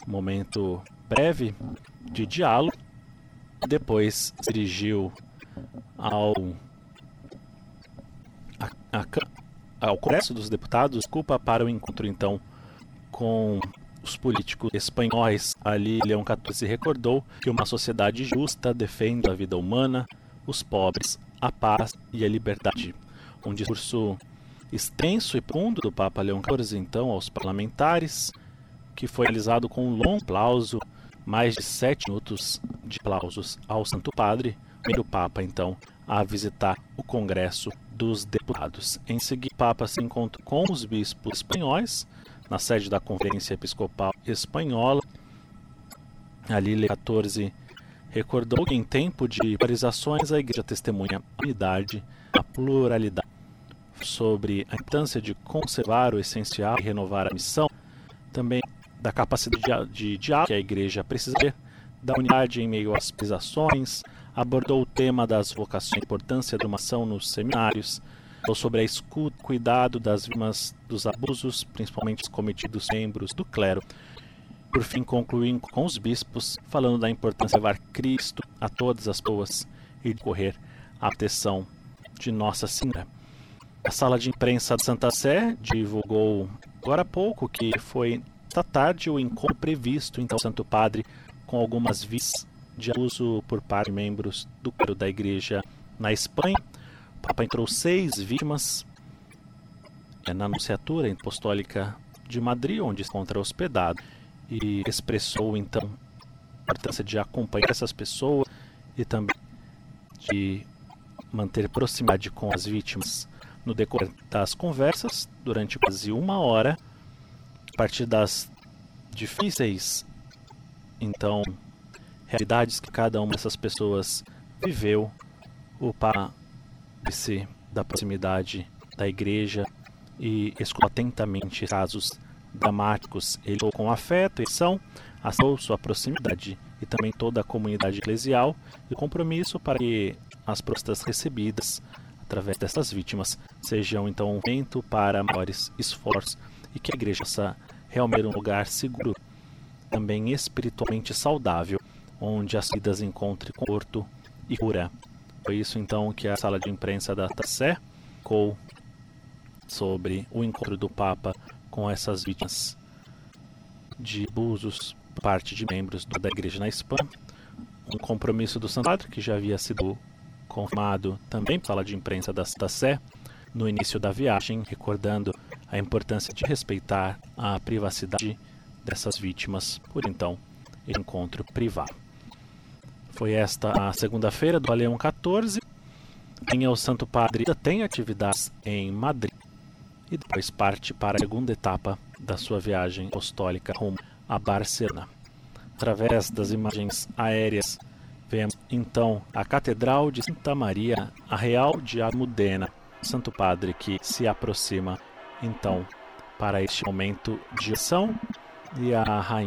momento breve de diálogo. Depois se dirigiu ao Congresso dos Deputados, para o encontro então com os políticos espanhóis. Ali Leão XIV recordou que uma sociedade justa defende a vida humana, os pobres, a paz e a liberdade. Um discurso extenso e profundo do Papa Leão XIV então aos parlamentares, que foi realizado com um longo aplauso, mais de 7 minutos de aplausos ao Santo Padre, primeiro Papa então a visitar o Congresso dos Deputados. Em seguida, o Papa se encontrou com os bispos espanhóis na sede da Conferência Episcopal Espanhola. Ali Leão XIV recordou que em tempo de polarizações a Igreja testemunha a unidade, a pluralidade, sobre a importância de conservar o essencial e renovar a missão, também da capacidade de diálogo que a Igreja precisa ter, da unidade em meio às polarizações, abordou o tema das vocações, a importância da formação nos seminários, falou sobre a escuta, cuidado das vítimas dos abusos, principalmente os cometidos membros do clero. Por fim, concluiu com os bispos, falando da importância de levar Cristo a todas as pessoas e de correr a proteção de Nossa Senhora. A sala de imprensa da Santa Sé divulgou agora há pouco que foi esta tarde o encontro previsto então Santo Padre com algumas vítimas de abuso por parte de membros do clero da Igreja na Espanha. O Papa entrou 6 vítimas na Nunciatura Apostólica de Madrid, onde se encontra hospedado, e expressou então a importância de acompanhar essas pessoas e também de manter proximidade com as vítimas no decorrer das conversas durante quase 1 hora, a partir das difíceis então realidades que cada uma dessas pessoas viveu. O Papa disse da proximidade da Igreja e escutou atentamente casos dramáticos. Ele falou com afeto e atenção, aceitou sua proximidade e também toda a comunidade eclesial e compromisso para que as propostas recebidas através dessas vítimas sejam então um vento para maiores esforços e que a Igreja possa realmente ser um lugar seguro, também espiritualmente saudável, onde as vidas encontrem conforto e cura. Foi isso então que a sala de imprensa da Sé ficou sobre o encontro do Papa com essas vítimas de abusos por parte de membros da Igreja na Espanha. Um compromisso do Santo Padre que já havia sido confirmado também pela sala de imprensa da Sé no início da viagem, recordando a importância de respeitar a privacidade dessas vítimas, por então, encontro privado. Foi esta a segunda-feira do Leão XIV. O Santo Padre ainda tem atividades em Madrid e depois parte para a segunda etapa da sua viagem apostólica rumo a Barcelona. Através das imagens aéreas, vemos então a Catedral de Santa Maria a Real de Almudena, o Santo Padre que se aproxima então para este momento de oração, e a Rainha